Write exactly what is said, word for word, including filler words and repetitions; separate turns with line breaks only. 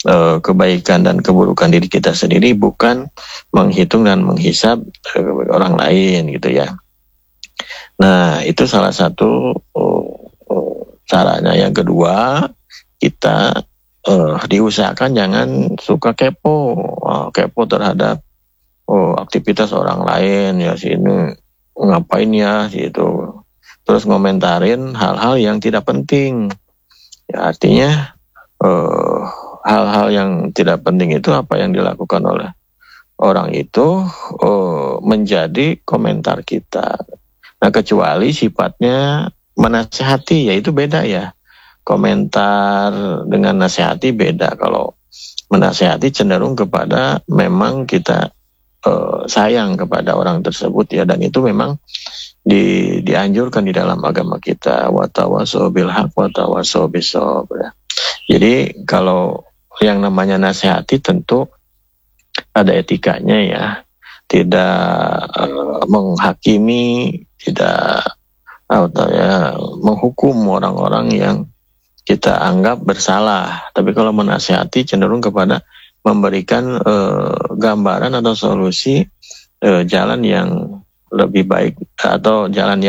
uh, kebaikan dan keburukan diri kita sendiri, bukan menghitung dan menghisap uh, orang lain gitu ya. Nah, itu salah satu uh, uh, caranya. Yang kedua, kita uh, diusahakan jangan suka kepo, uh, kepo terhadap oh, aktivitas orang lain ya, si ini ngapain ya gitu. Terus ngomentarin hal-hal yang tidak penting. Ya, artinya eh, hal-hal yang tidak penting itu apa yang dilakukan oleh orang itu eh, menjadi komentar kita. Nah, kecuali sifatnya menasehati, ya itu beda ya. Komentar dengan nasihati beda. Kalau menasehati cenderung kepada memang kita Uh, sayang kepada orang tersebut ya, dan itu memang di, dianjurkan di dalam agama kita, watawasau bil haq watawasau bis sabr ya. Jadi kalau yang namanya nasihati tentu ada etikanya ya, tidak uh, menghakimi, tidak atau ya menghukum orang-orang yang kita anggap bersalah. Tapi kalau menasihati cenderung kepada memberikan uh, gambaran atau solusi uh, jalan yang lebih baik atau jalan yang